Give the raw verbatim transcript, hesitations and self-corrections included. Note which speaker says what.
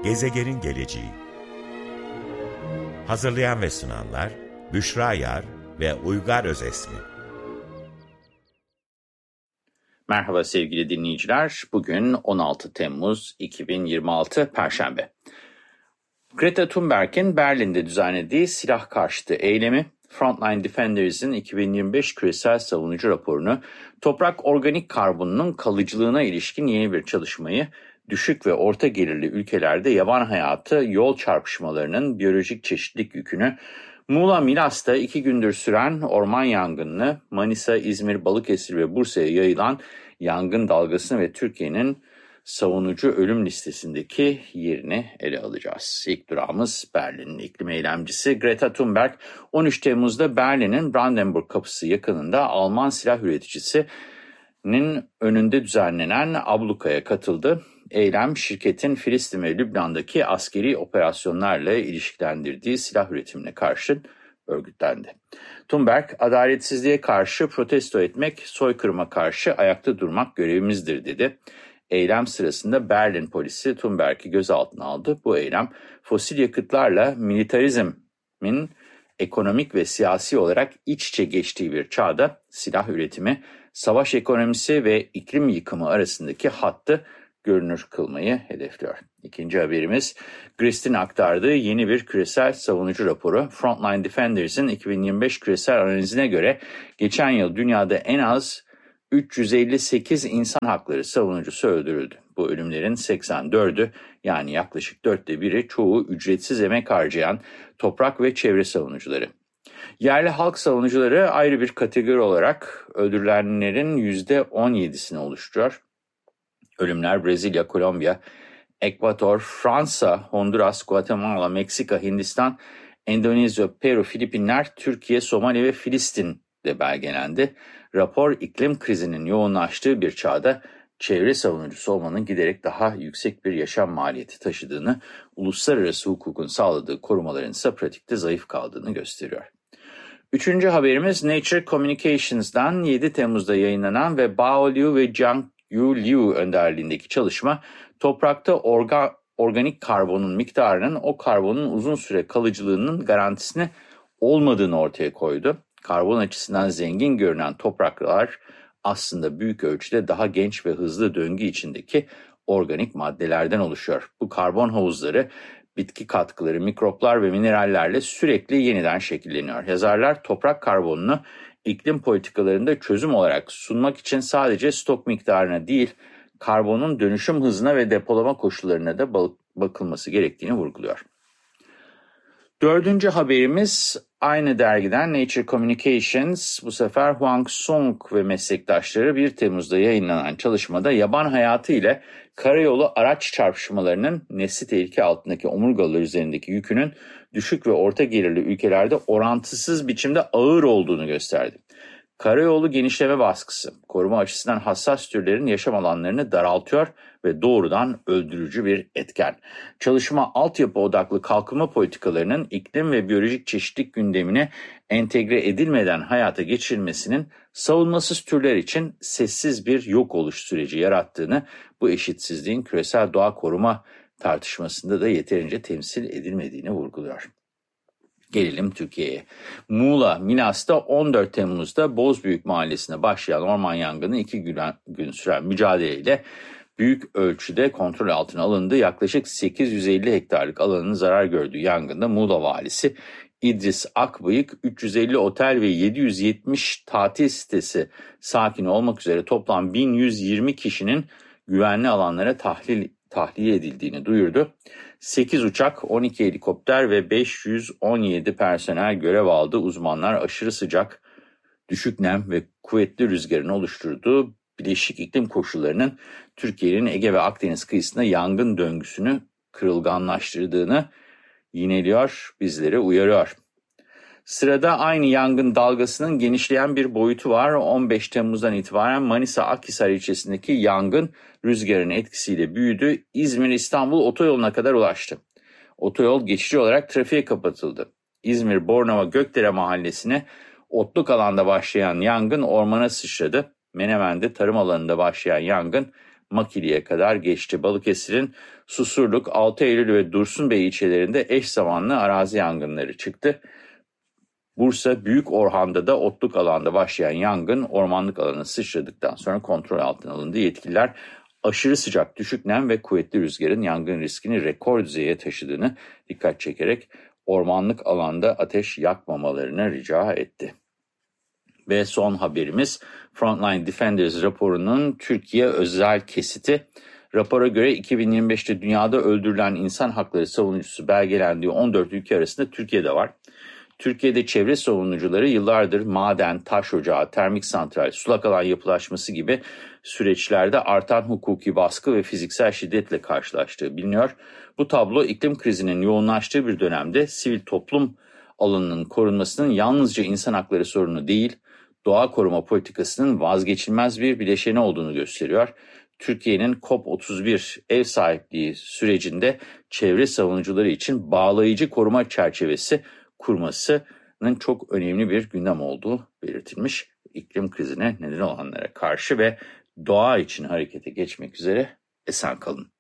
Speaker 1: Gezegenin geleceği. Hazırlayan ve sunanlar Büşra Yar ve Uygar Özesmi.
Speaker 2: Merhaba sevgili dinleyiciler. Bugün on altı Temmuz iki bin yirmi altı Perşembe. Greta Thunberg'in Berlin'de düzenlediği silah karşıtı eylemi, Frontline Defenders'in iki bin yirmi beş küresel savunucu raporunu, toprak organik karbonunun kalıcılığına ilişkin yeni bir çalışmayı, düşük ve orta gelirli ülkelerde yaban hayatı yol çarpışmalarının biyolojik çeşitlilik yükünü, Muğla Milas'ta iki gündür süren orman yangınını, Manisa, İzmir, Balıkesir ve Bursa'ya yayılan yangın dalgasını ve Türkiye'nin savunucu ölüm listesindeki yerini ele alacağız. İlk durağımız Berlin'in iklim eylemcisi Greta Thunberg, on üç Temmuz'da Berlin'in Brandenburg Kapısı yakınında Alman silah üreticisinin önünde düzenlenen ablukaya katıldı. Eylem, şirketin Filistin ve Lübnan'daki askeri operasyonlarla ilişkilendirdiği silah üretimine karşı örgütlendi. Thunberg, adaletsizliğe karşı protesto etmek, soykırıma karşı ayakta durmak görevimizdir dedi. Eylem sırasında Berlin polisi Thunberg'i gözaltına aldı. Bu eylem, fosil yakıtlarla militarizmin ekonomik ve siyasi olarak iç içe geçtiği bir çağda silah üretimi, savaş ekonomisi ve iklim yıkımı arasındaki hattı görünür kılmayı hedefliyor. İkinci haberimiz, Grist'in aktardığı yeni bir küresel savunucu raporu. Frontline Defenders'in iki bin yirmi beş küresel analizine göre geçen yıl dünyada en az üç yüz elli sekiz insan hakları savunucusu öldürüldü. Bu ölümlerin seksen dördü, yani yaklaşık dörtte biri, çoğu ücretsiz emek harcayan toprak ve çevre savunucuları. Yerli halk savunucuları ayrı bir kategori olarak öldürülenlerin yüzde on yedisini oluşturuyor. Ölümler Brezilya, Kolombiya, Ekvador, Fransa, Honduras, Guatemala, Meksika, Hindistan, Endonezya, Peru, Filipinler, Türkiye, Somali ve Filistin'de belgelendi. Rapor, iklim krizinin yoğunlaştığı bir çağda çevre savunucusu olmanın giderek daha yüksek bir yaşam maliyeti taşıdığını, uluslararası hukukun sağladığı korumaların ise pratikte zayıf kaldığını gösteriyor. Üçüncü haberimiz Nature Communications'dan yedi Temmuz'da yayınlanan ve Bao Liu ve Jiang Yu Liu önderliğindeki çalışma, toprakta orga, organik karbonun miktarının o karbonun uzun süre kalıcılığının garantisini olmadığını ortaya koydu. Karbon açısından zengin görünen topraklar aslında büyük ölçüde daha genç ve hızlı döngü içindeki organik maddelerden oluşuyor. Bu karbon havuzları, bitki katkıları, mikroplar ve minerallerle sürekli yeniden şekilleniyor. Yazarlar, toprak karbonunu iklim politikalarında çözüm olarak sunmak için sadece stok miktarına değil, karbonun dönüşüm hızına ve depolama koşullarına da bakılması gerektiğini vurguluyor. Dördüncü haberimiz aynı dergiden Nature Communications, bu sefer Huang Song ve meslektaşları bir Temmuz'da yayınlanan çalışmada yaban hayatı ile karayolu araç çarpışmalarının nesli tehlike altındaki omurgalar üzerindeki yükünün düşük ve orta gelirli ülkelerde orantısız biçimde ağır olduğunu gösterdi. Karayolu genişleme baskısı, koruma açısından hassas türlerin yaşam alanlarını daraltıyor ve doğrudan öldürücü bir etken. Çalışma, altyapı odaklı kalkınma politikalarının iklim ve biyolojik çeşitlilik gündemine entegre edilmeden hayata geçirilmesinin savunmasız türler için sessiz bir yok oluş süreci yarattığını, bu eşitsizliğin küresel doğa koruma tartışmasında da yeterince temsil edilmediğini vurguluyor. Gelelim Türkiye'ye. Muğla, Milas'ta on dört Temmuz'da Bozbüyük Mahallesi'ne başlayan orman yangını iki gün, gün süren mücadeleyle büyük ölçüde kontrol altına alındı. Yaklaşık sekiz yüz elli hektarlık alanın zarar gördüğü yangında Muğla Valisi İdris Akbıyık, üç yüz elli otel ve yedi yüz yetmiş tatil sitesi sakini olmak üzere toplam bin yüz yirmi kişinin güvenli alanlara tahlil tahliye edildiğini duyurdu. sekiz uçak, on iki helikopter ve beş yüz on yedi personel görev aldı. Uzmanlar aşırı sıcak, düşük nem ve kuvvetli rüzgarın oluşturduğu bileşik iklim koşullarının Türkiye'nin Ege ve Akdeniz kıyısında yangın döngüsünü kırılganlaştırdığını yineliyor, bizleri uyarıyor. Sırada aynı yangın dalgasının genişleyen bir boyutu var. on beş Temmuz'dan itibaren Manisa Akhisar ilçesindeki yangın rüzgarın etkisiyle büyüdü. İzmir-İstanbul otoyoluna kadar ulaştı. Otoyol geçici olarak trafiğe kapatıldı. İzmir-Bornova-Gökdere mahallesine otluk alanda başlayan yangın ormana sıçradı. Menemen'de tarım alanında başlayan yangın Makili'ye kadar geçti. Balıkesir'in Susurluk, altı Eylül ve Dursunbey ilçelerinde eş zamanlı arazi yangınları çıktı. Bursa Büyükorhan'da da otluk alanda başlayan yangın ormanlık alana sıçradıktan sonra kontrol altına alındı. Yetkililer aşırı sıcak, düşük nem ve kuvvetli rüzgarın yangın riskini rekor düzeye taşıdığını dikkat çekerek ormanlık alanda ateş yakmamalarını rica etti. Ve son haberimiz Frontline Defenders raporunun Türkiye özel kesiti. Rapora göre iki bin yirmi beşte dünyada öldürülen insan hakları savunucusu belgelendiği on dört ülke arasında Türkiye'de var. Türkiye'de çevre savunucuları yıllardır maden, taş ocağı, termik santral, sulak alan yapılaşması gibi süreçlerde artan hukuki baskı ve fiziksel şiddetle karşılaştığı biliniyor. Bu tablo iklim krizinin yoğunlaştığı bir dönemde sivil toplum alanının korunmasının yalnızca insan hakları sorunu değil, doğa koruma politikasının vazgeçilmez bir bileşeni olduğunu gösteriyor. Türkiye'nin COP otuz bir ev sahipliği sürecinde çevre savunucuları için bağlayıcı koruma çerçevesi kurmasının çok önemli bir gündem olduğu belirtilmiş. İklim krizine neden olanlara karşı ve doğa için harekete geçmek üzere esen kalın.